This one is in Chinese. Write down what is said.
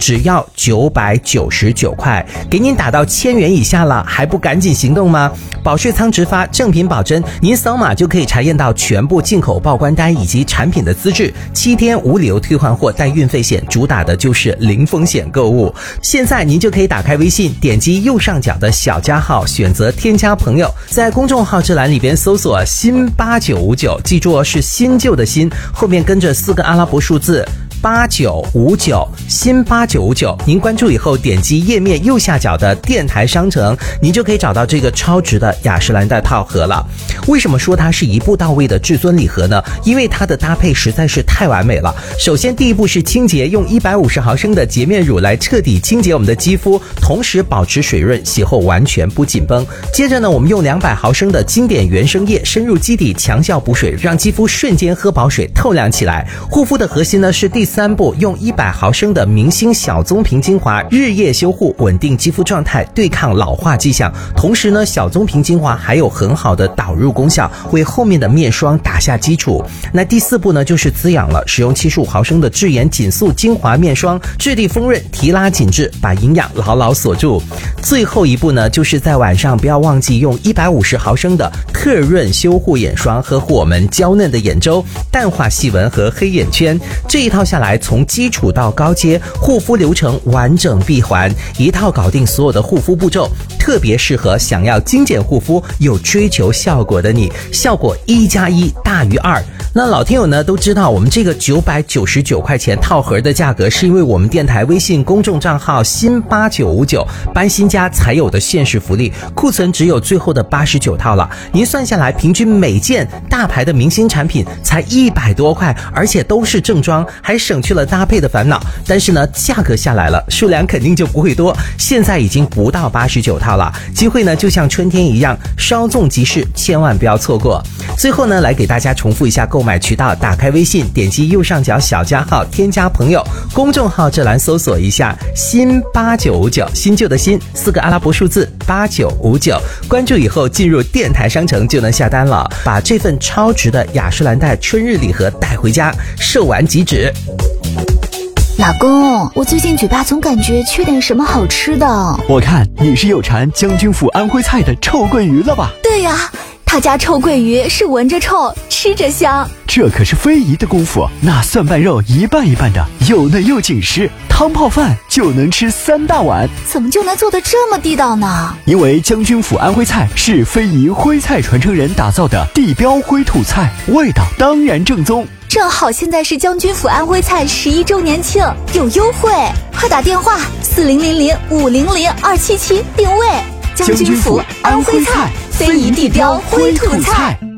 只要999块，给您打到1000元以下了，还不赶紧行动吗？保税仓直发，正品保真，您扫码就可以查验到全部进口报关单以及产品的资质，7天无理由退换货，带运费险，主打的就是零风险购物。现在您就可以打开微信，点击右上角的小加号，选择添加朋友，在公众号这栏里边搜索新8959，记住是新旧的新，后面跟着4个阿拉伯数字8959，新8959，您关注以后点击页面右下角的电台商城，您就可以找到这个超值的雅诗兰黛套盒了。为什么说它是一步到位的至尊礼盒呢？因为它的搭配实在是太完美了。首先第一步是清洁，用150毫升的洁面乳来彻底清洁我们的肌肤，同时保持水润，洗后完全不紧绷。接着呢，我们用200毫升的经典原生液深入基底，强效补水，让肌肤瞬间喝饱水，透亮起来。护肤的核心呢是第3步，用100毫升的明星小棕瓶精华日夜修护，稳定肌肤状态，对抗老化迹象。同时呢，小棕瓶精华还有很好的导入功效，为后面的面霜打下基础。那第4步呢就是滋养了，使用75毫升的智妍紧塑精华面霜，质地丰润，提拉紧致，把营养牢牢锁住。最后一步呢，就是在晚上不要忘记用150毫升的特润修护眼霜，呵护我们娇嫩的眼周，淡化细纹和黑眼圈。这一套下来，从基础到高阶，护肤流程完整闭环，一套搞定所有的护肤步骤，特别适合想要精简护肤又追求效果的你，效果1+1大于2。那老听友呢都知道，我们这个999块钱套盒的价格，是因为我们电台微信公众账号新8959搬新家才有的限时福利，库存只有最后的89套了。您算下来，平均每件大牌的明星产品才100多块，而且都是正装，还省去了搭配的烦恼。但是呢，价格下来了，数量肯定就不会多，现在已经不到89套了。机会呢就像春天一样，稍纵即逝，千万不要错过。最后呢，来给大家重复一下购买渠道，打开微信，点击右上角小加号，添加朋友，公众号这栏搜索一下新8959，新旧的新，4个阿拉伯数字8959，关注以后进入电台商城就能下单了，把这份超值的雅诗兰黛春日礼盒带回家，售完即止。 老公，我最近嘴巴总感觉缺点什么好吃的。 我看你是有馋将军府安徽菜的臭鳜鱼了吧？ 对呀，他家臭鳜鱼是闻着臭，吃着香。 这可是非遗的功夫，那蒜瓣肉一半一半的，又嫩又紧实，汤泡饭就能吃3大碗。 怎么就能做得这么地道呢？ 因为将军府安徽菜是非遗徽菜传承人打造的地标徽土菜，味道当然正宗。 正好现在是将军府安徽菜11周年庆，有优惠，快打电话4000500277定位。 将军府安徽菜，非遗地标徽土菜。